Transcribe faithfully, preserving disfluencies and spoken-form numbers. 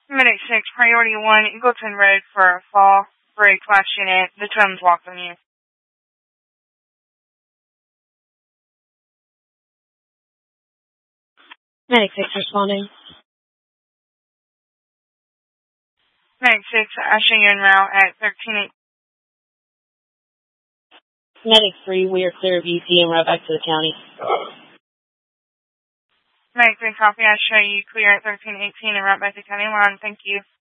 Medic six, Priority one, Eagleton Road for a fall break class unit. The twins welcome you. Medic six responding. Medic six, ushering you en route at thirteen eight. Medic three, we are clear of U C and route back to the county. Medic three, copy. I show you clear at thirteen eighteen and route back to county line. Thank you.